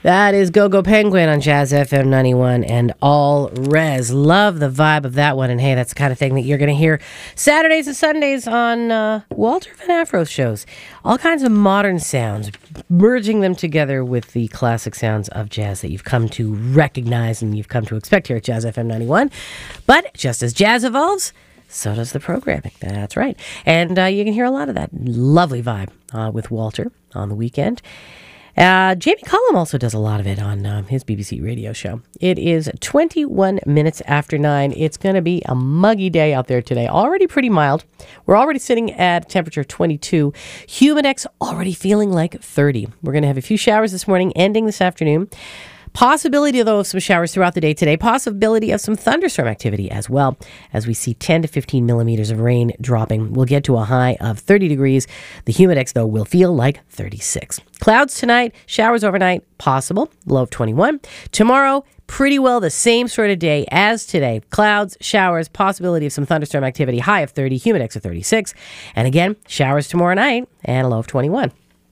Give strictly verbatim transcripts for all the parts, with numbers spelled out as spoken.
That is Go Go Penguin on Jazz F M ninety-one and All Res. Love the vibe of that one. And hey, that's the kind of thing that you're going to hear Saturdays and Sundays on uh, Walter Van Afro's shows. All kinds of modern sounds, merging them together with the classic sounds of jazz that you've come to recognize and you've come to expect here at Jazz F M ninety-one. But just as jazz evolves, so does the programming. That's right. And uh, you can hear a lot of that lovely vibe uh, with Walter on the weekend. Uh, Jamie Cullum also does a lot of it on um, his B B C radio show. It is twenty-one minutes after nine. It's going to be a muggy day out there today. Already pretty mild. We're already sitting at temperature twenty-two. Humidex already feeling like thirty. We're going to have a few showers this morning, ending this afternoon. Possibility, though, of some showers throughout the day today. Possibility of some thunderstorm activity as well, as we see ten to fifteen millimeters of rain dropping. We'll get to a high of thirty degrees. The humidex, though, will feel like thirty-six. Clouds tonight, showers overnight, possible, low of twenty-one. Tomorrow, pretty well the same sort of day as today. Clouds, showers, possibility of some thunderstorm activity, high of thirty, humidex of thirty-six. And again, showers tomorrow night and a low of twenty-one.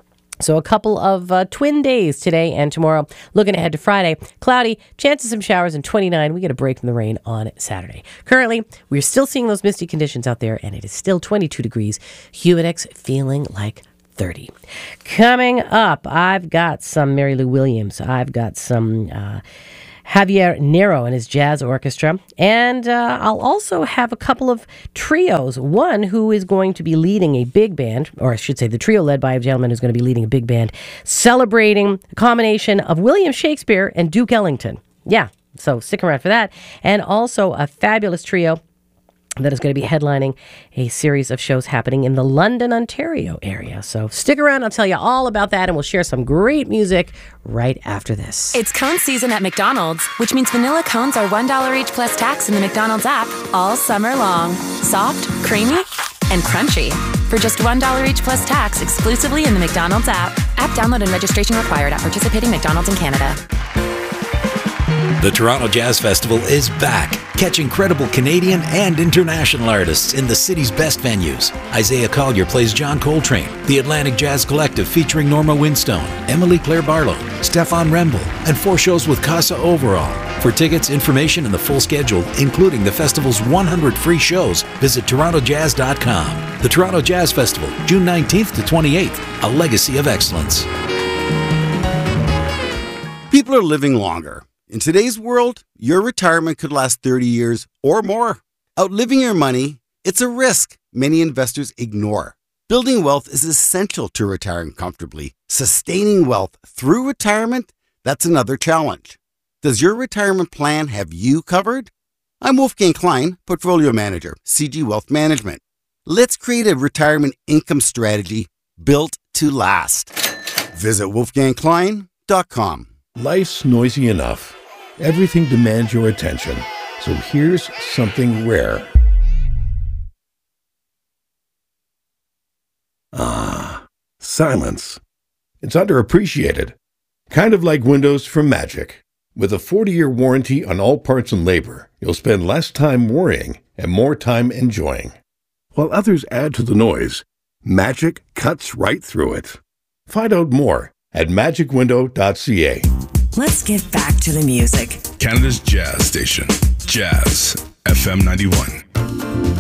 So a couple of uh, twin days today and tomorrow. Looking ahead to Friday, cloudy, chances of some showers, and twenty-nine. We get a break from the rain on Saturday. Currently, we're still seeing those misty conditions out there, and it is still twenty-two degrees. Humidex feeling like thirty. Coming up, I've got some Mary Lou Williams. I've got some uh, Javier Nero and his jazz orchestra. And uh, I'll also have a couple of trios. One who is going to be leading a big band, or I should say the trio led by a gentleman who's going to be leading a big band, celebrating a combination of William Shakespeare and Duke Ellington. Yeah, so stick around for that. And also a fabulous trio that is going to be headlining a series of shows happening in the London, Ontario area. So stick around. I'll tell you all about that, and we'll share some great music right after this. It's cone season at McDonald's, which means vanilla cones are one dollar each plus tax in the McDonald's app all summer long. Soft, creamy, and crunchy. For just one dollar each plus tax exclusively in the McDonald's app. App download and registration required at participating McDonald's in Canada. The Toronto Jazz Festival is back. Catch incredible Canadian and international artists in the city's best venues. Isaiah Collier plays John Coltrane, the Atlantic Jazz Collective featuring Norma Winstone, Emily Claire Barlow, Stefan Rembel, and four shows with Casa Overall. For tickets, information, and the full schedule, including the festival's one hundred free shows, visit toronto jazz dot com. The Toronto Jazz Festival, June nineteenth to twenty-eighth, a legacy of excellence. People are living longer. In today's world, your retirement could last thirty years or more. Outliving your money, it's a risk many investors ignore. Building wealth is essential to retiring comfortably. Sustaining wealth through retirement, that's another challenge. Does your retirement plan have you covered? I'm Wolfgang Klein, Portfolio Manager, C G Wealth Management. Let's create a retirement income strategy built to last. Visit wolfgang klein dot com. Life's noisy enough. Everything demands your attention. So here's something rare. Ah, silence. It's underappreciated. Kind of like Windows from Magic. With a forty-year warranty on all parts and labor, you'll spend less time worrying and more time enjoying. While others add to the noise, Magic cuts right through it. Find out more at magic window dot c a. Let's get back to the music. Canada's Jazz Station, Jazz F M ninety-one.